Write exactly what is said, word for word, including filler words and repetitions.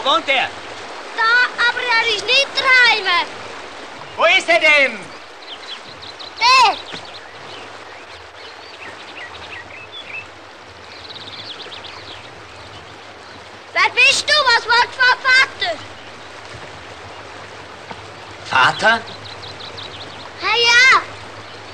wohnt er? Da, aber er ist nicht daheim. Wo ist er denn? Dort. Wer bist du? Was wollt von Vater? Vater?